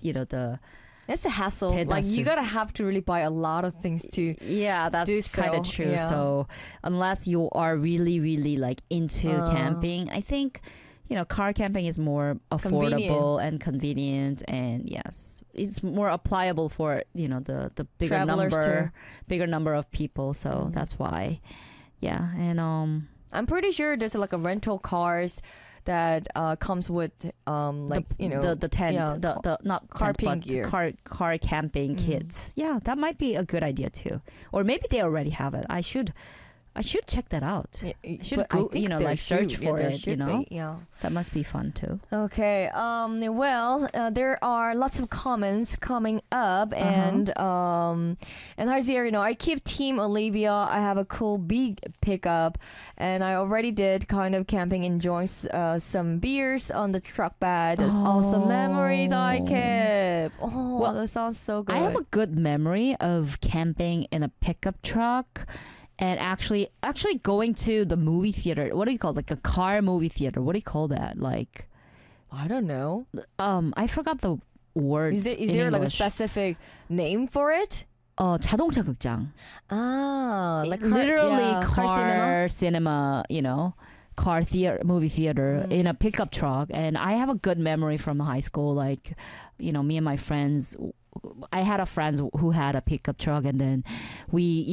the It's a hassle. Like you gotta have to really buy a lot of things to. Yeah, that's kind of true. Yeah. So unless you are really, really like into camping, I think car camping is more affordable and convenient, and yes, it's more applicable for the bigger number of people. So that's why, yeah. And I'm pretty sure there's like a rental cars that comes with the tent, the not camping tent, gear, car camping kits. Yeah, that might be a good idea too. Or maybe they already have it. I should check that out. I should go, search for it. Yeah, that must be fun too. Okay. Well, there are lots of comments coming up, and Harzier, I keep Team Olivia. I have a cool big pickup, and I already did kind of camping, enjoying some beers on the truck bed. That's awesome memories I kept. Oh, well, that sounds so good. I have a good memory of camping in a pickup truck. And actually going to the movie theater. What do you call it? Like a car movie theater? What do you call that? Like, I don't know. I forgot the words. Is there like a specific name for it? 자동차 극장. Like literally car cinema. Car theater, movie theater in a pickup truck. And I have a good memory from high school. Like, me and my friends. I had a friend who had a pickup truck, and then we,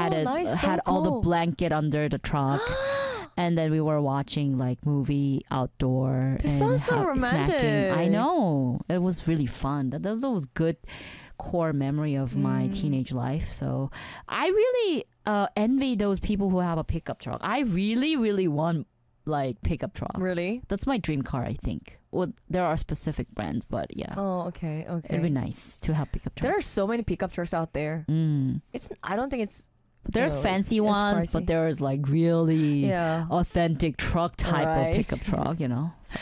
had all the blanket under the truck, and then we were watching like movie outdoor. It sounds so romantic. Snacking. I know, it was really fun. That was good core memory of my teenage life. So I really envy those people who have a pickup truck. I really, really want like pickup truck. Really? That's my dream car, I think. Well, there are specific brands, but yeah. Oh, okay. It'd be nice to have pickup truck. There are so many pickup trucks out there. I don't think it's... There's fancy ones, but there's like really authentic truck type of pickup truck, So.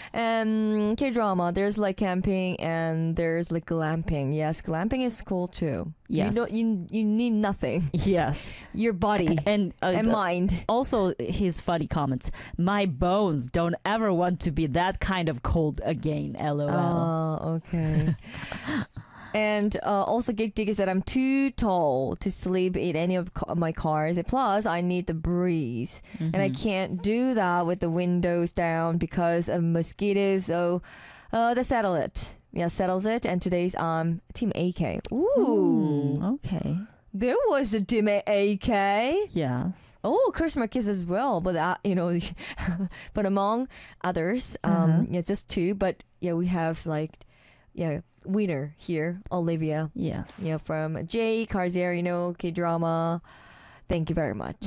And K-drama, there's like camping and there's like glamping. Yes, glamping is cool too. Yes. You need nothing. Yes. Your body and mind. Also, his funny comments. My bones don't ever want to be that kind of cold again. LOL. Oh, okay. And also Geek Diggy said I'm too tall to sleep in any of my cars. Plus, I need the breeze. And I can't do that with the windows down because of mosquitoes. So that settles it. Yeah, settles it. And today's Team AK. Ooh. Okay. There was a Team AK. Yes. Oh, Chris Marquez as well. But, but among others, just two. But yeah, we have like, winner here, Olivia. Yes. Yeah, from Jay, Carzier, K-drama. Thank you very much.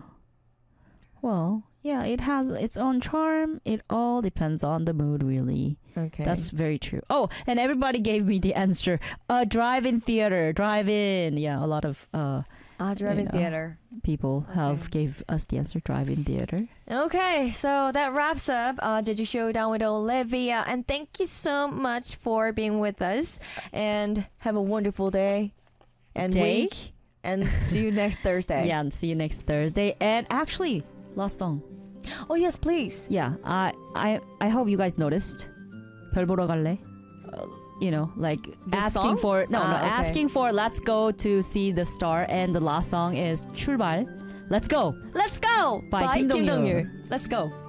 Well, yeah, it has its own charm. It all depends on the mood, really. Okay. That's very true. Oh, and everybody gave me the answer. Drive-in theater. Drive-in. Yeah, a lot of... drive-in theater. People have gave us the answer, drive-in theater. Okay, so that wraps up Jeju Showdown with Olivia. And thank you so much for being with us. And have a wonderful day and week. And see you next Thursday. Yeah, and see you next Thursday. And actually, last song. Oh, yes, please. Yeah, I hope you guys noticed. 별 보러 갈래? Like this asking song? for Okay. asking for let's go to see the star, and the last song is 출발. Let's go. Let's go by Kim Kim Dong-yu. Dong-yu. Let's go.